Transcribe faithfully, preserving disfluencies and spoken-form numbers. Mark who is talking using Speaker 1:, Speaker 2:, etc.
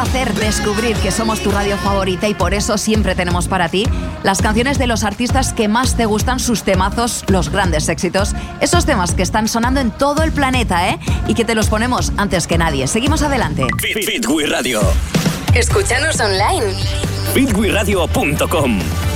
Speaker 1: Hacer descubrir que somos tu radio favorita y por eso siempre tenemos para ti las canciones de los artistas que más te gustan, sus temazos, los grandes éxitos, esos temas que están sonando en todo el planeta, ¿eh? Y que te los ponemos antes que nadie. Seguimos adelante.
Speaker 2: Fit, Fit We Radio.
Speaker 3: Escúchanos online.
Speaker 2: fit we radio punto com.